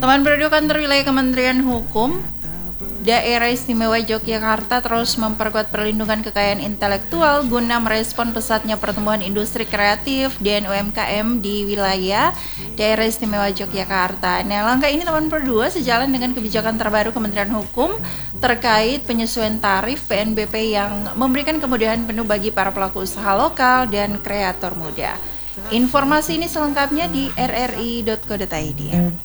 Teman Berdua Kantor Wilayah Kementerian Hukum Daerah Istimewa Yogyakarta terus memperkuat perlindungan kekayaan intelektual guna merespon pesatnya pertumbuhan industri kreatif dan UMKM di wilayah Daerah Istimewa Yogyakarta. Nah, langkah ini teman berdua sejalan dengan kebijakan terbaru Kementerian Hukum terkait penyesuaian tarif PNBP yang memberikan kemudahan penuh bagi para pelaku usaha lokal dan kreator muda. Informasi ini selengkapnya di rri.co.id.